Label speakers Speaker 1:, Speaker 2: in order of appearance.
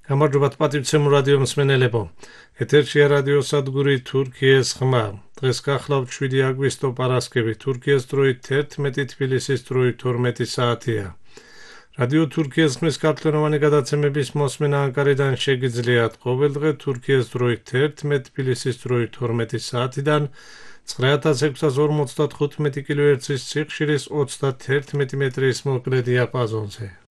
Speaker 1: გამარჯობათ პატივცემულ რადიო მსმენელებო. ეთერშია რადიო სადგური თურქიის ხმა. დღეს გახლავთ 7 აგვისტო პარასკევი, თურქიის დროით 11, თბილისის დროით 12 საათია. რადიო თურქიის ხმის ქართლენოვანი გადაცემების მოსმენა ანკარიდან შეგიძლიათ ყოველდღე თურქიის დროით 11, თბილისის დროით 12 საათიდან 9655 კილოჰერცის სიხშირის 31 მეტრის მოკლე დიაპაზონზე.